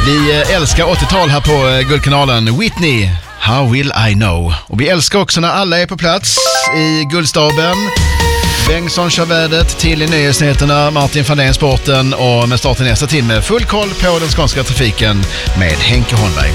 Vi älskar 80-tal här på Guldkanalen. Whitney, How Will I Know. Och vi älskar också när alla är på plats i Guldstaben. Bengtsson kör vädret, till i nyhetsnyheterna, Martin Fandén sporten och med starten nästa timme full koll på den skånska trafiken med Henke Holmberg.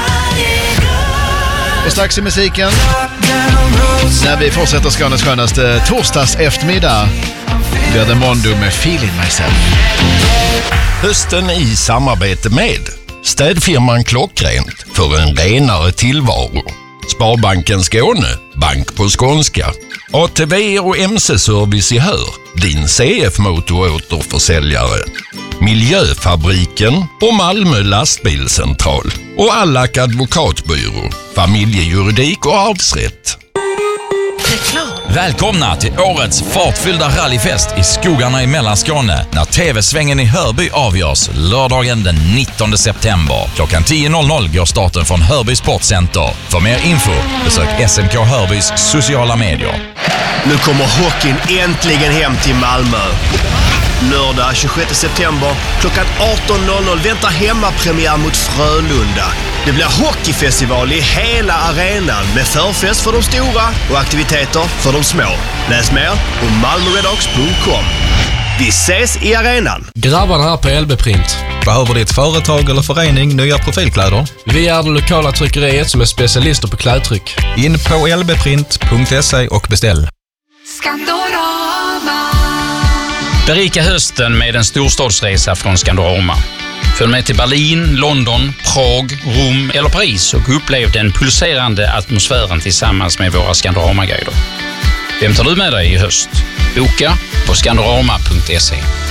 Och strax i musiken, när vi fortsätter Skånes skönaste torsdags eftermiddag, blir det Mondo med Feeling Myself. Hösten i samarbete med städfirman Klockrent för en renare tillvaro. Sparbanken Skåne, bank på skånska. ATV och MC-service i Hör, din CF-motoråterförsäljare. Miljöfabriken och Malmö lastbilscentral. Och Allak advokatbyrå, familjejuridik och arvsrätt. Välkomna till årets fartfyllda rallyfest i skogarna i Mellanskåne när TV-svängen i Hörby avgörs lördagen den 19 september. Klockan 10.00 går starten från Hörby Sportcenter. För mer info besök SMK Hörbys sociala medier. Nu kommer hockeyn äntligen hem till Malmö. Lördag 26 september klockan 18.00 väntar hemmapremiär mot Frölunda. Det blir hockeyfestival i hela arenan med förfest för de stora och aktiviteter för de små. Läs mer på malmoredocks.com. Vi ses i arenan. Grabbarna här på LB Print. Behöver ditt företag eller förening nya profilkläder? Vi är det lokala tryckeriet som är specialister på klädtryck. In på lbprint.se och beställ. Skandorama. Berika hösten med en storstadsresa från Skandorama. Följ med till Berlin, London, Prag, Rom eller Paris och upplev den pulserande atmosfären tillsammans med våra Skandorama-guider. Vem tar du med dig i höst? Boka på skandorama.se.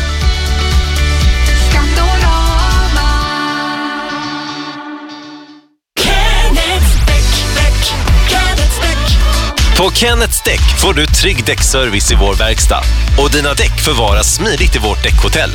På Kenneths Däck får du trygg däckservice i vår verkstad. Och dina däck förvaras smidigt i vårt däckhotell.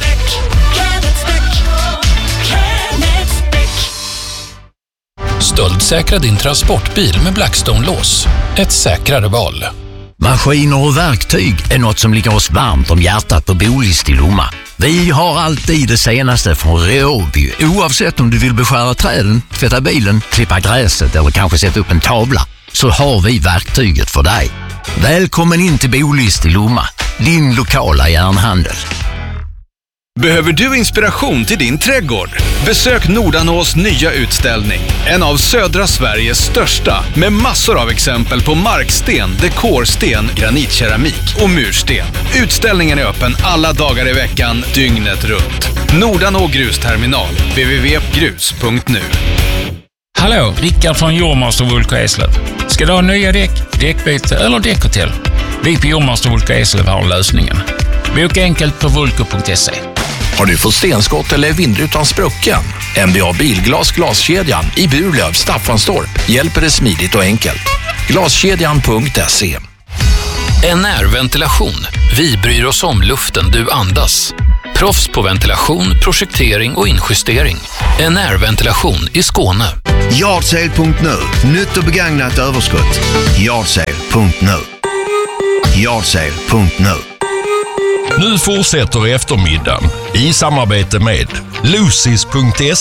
Stöldsäkra din transportbil med Blackstone-lås. Ett säkrare val. Maskiner och verktyg är något som ligger oss varmt om hjärtat på Bolist i Lomma. Vi har alltid det senaste från Råby. Oavsett om du vill beskära träden, tvätta bilen, klippa gräset eller kanske sätta upp en tavla, så har vi verktyget för dig. Välkommen in till Bolist i Lomma, din lokala järnhandel. Behöver du inspiration till din trädgård? Besök Nordanås nya utställning. En av södra Sveriges största, med massor av exempel på marksten, dekorsten, granitkeramik och mursten. Utställningen är öppen alla dagar i veckan, dygnet runt. Nordanå grusterminal, www.grus.nu. Hallå, Rickard från Jormaster Vulko Eslöv. Ska du ha nya däck, däckbyte eller däckhotell? Vi på Jormaster Vulko Eslöv har lösningen. Boka enkelt på vulko.se. Har du fått stenskott eller vindrutan sprucken? NBA Bilglas glaskedjan i Burlöv, Staffanstorp hjälper det smidigt och enkelt. Glaskedjan.se. NR-ventilation. Vi bryr oss om luften du andas. Proffs på ventilation, projektering och injustering. NR-ventilation i Skåne. Yardsale.nu. Nytt och begagnat överskott. Yardsale.nu. Yardsale.nu. Nu fortsätter eftermiddagen i samarbete med Lucis.se.